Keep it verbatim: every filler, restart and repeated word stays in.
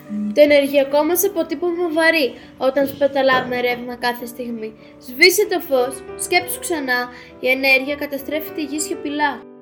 Το ενεργειακό μας αποτύπωμα βαρύ όταν σπαταλάμε ρεύμα κάθε στιγμή. Σβήσε το φως, σκέψου ξανά, η ενέργεια καταστρέφει τη γη σιωπηλά.